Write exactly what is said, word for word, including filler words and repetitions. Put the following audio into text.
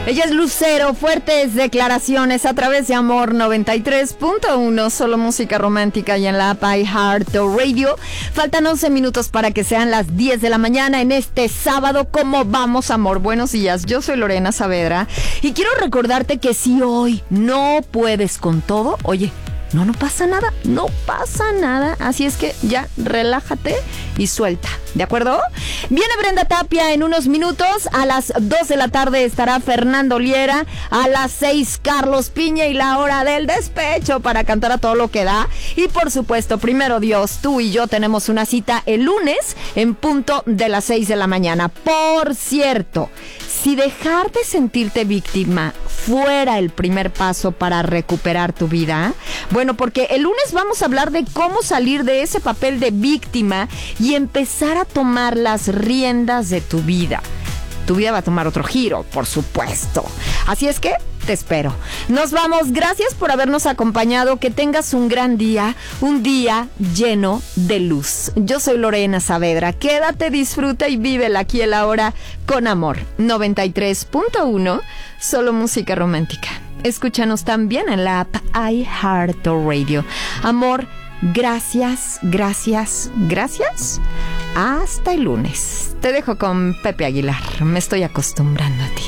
Ella es Lucero, fuertes declaraciones a través de Amor noventa y tres punto uno, solo música romántica y en la app iHeartRadio. Faltan once minutos para que sean las diez de la mañana en este sábado. ¿Cómo vamos, amor? Buenos días, yo soy Lorena Saavedra y quiero recordarte que si hoy no puedes con todo, oye, No, no pasa nada, no pasa nada. Así es que ya relájate y suelta, ¿de acuerdo? Viene Brenda Tapia en unos minutos. A las dos de la tarde estará Fernando Liera. A las seis Carlos Piña y la hora del despecho para cantar a todo lo que da. Y por supuesto, primero Dios, tú y yo tenemos una cita el lunes en punto de las seis de la mañana. Por cierto, si dejar de sentirte víctima fuera el primer paso para recuperar tu vida, bueno, porque el lunes vamos a hablar de cómo salir de ese papel de víctima y empezar a tomar las riendas de tu vida. Tu vida va a tomar otro giro, por supuesto. Así es que te espero. Nos vamos. Gracias por habernos acompañado. Que tengas un gran día, un día lleno de luz. Yo soy Lorena Saavedra. Quédate, disfruta y vívela aquí y ahora con Amor noventa y tres punto uno, solo música romántica. Escúchanos también en la app iHeartRadio. Amor, gracias, gracias, gracias. Hasta el lunes. Te dejo con Pepe Aguilar. Me estoy acostumbrando a ti.